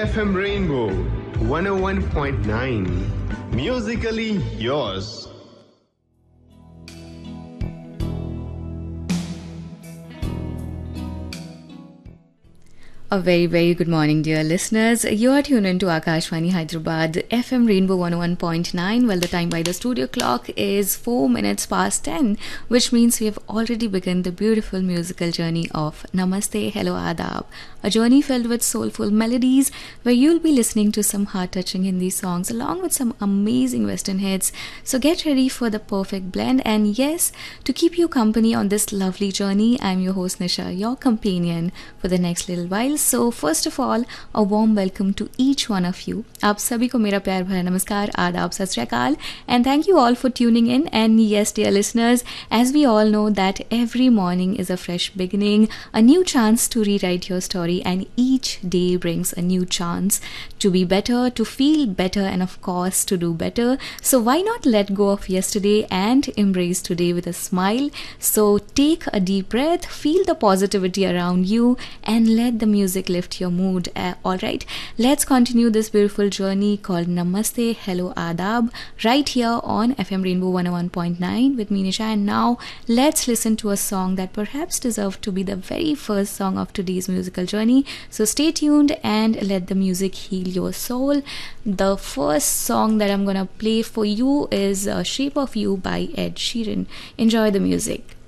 FM Rainbow 101.9. Musically yours. A very, very good morning, dear listeners. You are tuned into Akashvani Hyderabad, FM Rainbow 101.9. Well, the time by the studio clock is 4 minutes past 10, which means we have already begun the beautiful musical journey of Namaste, Hello, Adab. A journey filled with soulful melodies where you'll be listening to some heart-touching Hindi songs along with some amazing Western hits. So get ready for the perfect blend. And yes, to keep you company on this lovely journey, I'm your host Nisha, your companion for the next little while. So first of all, a warm welcome to each one of you. आप सभी को मेरा प्यार भरा नमस्कार, आदाब, सत श्री अकाल, and thank you all for tuning in. And yes, dear listeners, as we all know that every morning is a fresh beginning, a new chance to rewrite your story, and each day brings a new chance to be better, to feel better, and of course to do better. So why not let go of yesterday and embrace today with a smile? So take a deep breath, feel the positivity around you, and let the music lift your mood. Alright, let's continue this beautiful journey called Namaste, Hello, Adab right here on FM Rainbow 101.9 with me, Nisha. And now let's listen to a song that perhaps deserved to be the very first song of today's musical journey. So stay tuned and let the music heal your soul. The first song that I'm gonna play for you is Shape of You by Ed Sheeran. Enjoy the music.